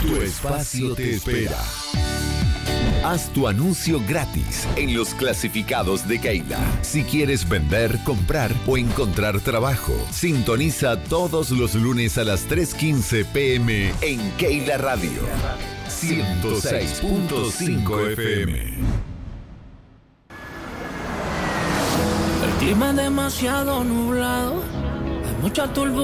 Tu espacio te espera. Haz tu anuncio gratis en los clasificados de Keila. Si quieres vender, comprar o encontrar trabajo, sintoniza todos los lunes a las 3:15 p.m. en Keila Radio 106.5 FM. El clima es demasiado nublado, hay mucha turbulencia.